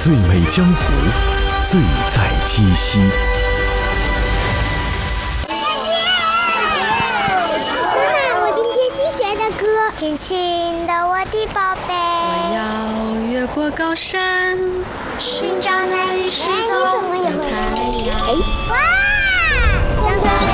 最美江湖，醉在鸡西。 妈妈，我今天新学的歌，轻轻的我的宝贝。 我要越过高山，寻找那一失踪的太阳。 哇！